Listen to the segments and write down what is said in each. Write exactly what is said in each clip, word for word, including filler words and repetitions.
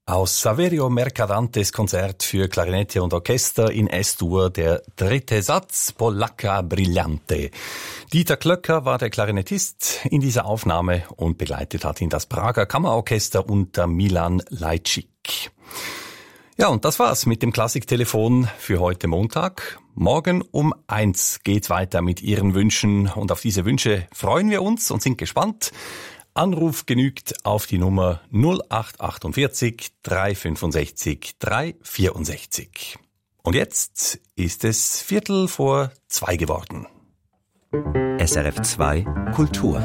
Aus Saverio Mercadantes Konzert für Klarinette und Orchester in S-Dur, der dritte Satz, Polacca Brillante. Dieter Klöcker war der Klarinettist in dieser Aufnahme und begleitet hat ihn das Prager Kammerorchester unter Milan Lajcik. Ja, und das war's mit dem Klassiktelefon für heute Montag. Morgen um eins geht's weiter mit Ihren Wünschen und auf diese Wünsche freuen wir uns und sind gespannt. Anruf genügt auf die Nummer null acht achtundvierzig drei fünfundsechzig drei vierundsechzig. Und jetzt ist es Viertel vor zwei geworden. S R F zwei Kultur.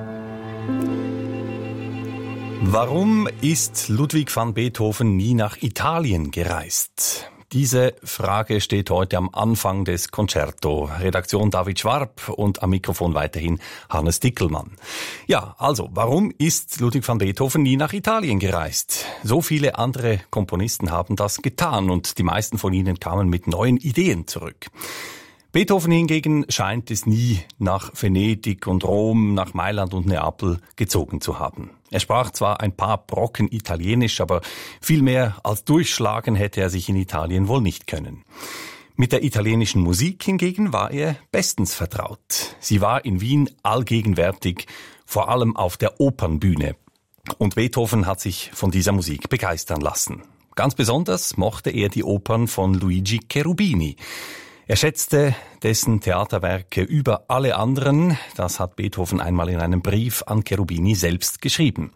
Warum ist Ludwig van Beethoven nie nach Italien gereist? Diese Frage steht heute am Anfang des Concerto. Redaktion David Schwarb und am Mikrofon weiterhin Hannes Dickelmann. Ja, also, warum ist Ludwig van Beethoven nie nach Italien gereist? So viele andere Komponisten haben das getan und die meisten von ihnen kamen mit neuen Ideen zurück. Beethoven hingegen scheint es nie nach Venedig und Rom, nach Mailand und Neapel gezogen zu haben. Er sprach zwar ein paar Brocken Italienisch, aber viel mehr als durchschlagen hätte er sich in Italien wohl nicht können. Mit der italienischen Musik hingegen war er bestens vertraut. Sie war in Wien allgegenwärtig, vor allem auf der Opernbühne. Und Beethoven hat sich von dieser Musik begeistern lassen. Ganz besonders mochte er die Opern von Luigi Cherubini. Er schätzte dessen Theaterwerke über alle anderen. Das hat Beethoven einmal in einem Brief an Cherubini selbst geschrieben.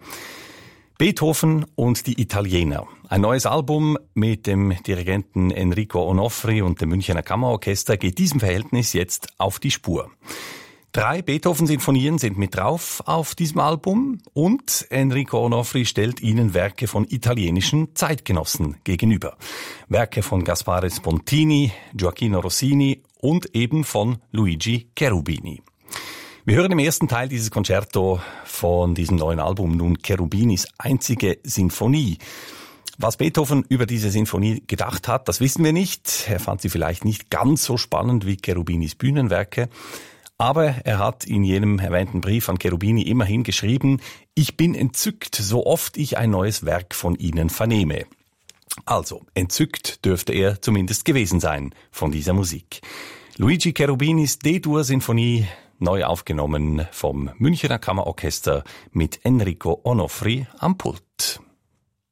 Beethoven und die Italiener. Ein neues Album mit dem Dirigenten Enrico Onofri und dem Münchener Kammerorchester geht diesem Verhältnis jetzt auf die Spur. Drei Beethoven-Sinfonien sind mit drauf auf diesem Album und Enrico Onofri stellt ihnen Werke von italienischen Zeitgenossen gegenüber. Werke von Gaspare Spontini, Gioacchino Rossini und eben von Luigi Cherubini. Wir hören im ersten Teil dieses Concerto von diesem neuen Album nun Cherubinis einzige Sinfonie. Was Beethoven über diese Sinfonie gedacht hat, das wissen wir nicht. Er fand sie vielleicht nicht ganz so spannend wie Cherubinis Bühnenwerke. Aber er hat in jenem erwähnten Brief an Cherubini immerhin geschrieben, ich bin entzückt, so oft ich ein neues Werk von Ihnen vernehme. Also, entzückt dürfte er zumindest gewesen sein von dieser Musik. Luigi Cherubinis D-Dur-Sinfonie, neu aufgenommen vom Münchener Kammerorchester mit Enrico Onofri am Pult.